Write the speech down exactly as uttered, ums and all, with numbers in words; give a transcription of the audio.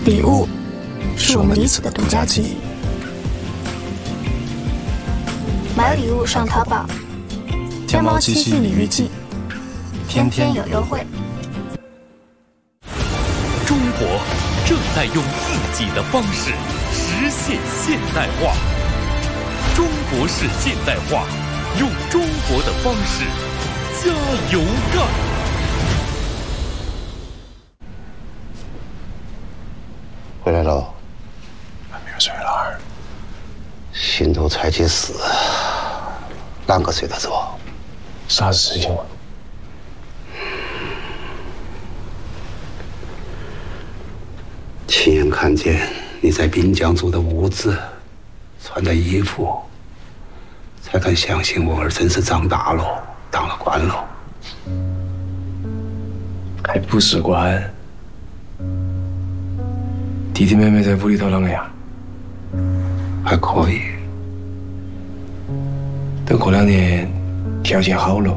礼物是我们彼此的独家记忆。买礼物上淘宝，天猫七夕礼遇季，天天有优惠。 中国正在用自己的方式实现现代化。中国式现代化，用中国的方式加油干！ 回来喽？ 还没有睡了儿， 心头才去死，啷个睡得着？ 啥事情啊？ 亲眼看见你在滨江住的屋子，穿的衣服，才敢相信我儿真是长大了，当了官了。 还不是官？弟弟妹妹在屋里头啷个样？ 还可以。 等过两年条件好了，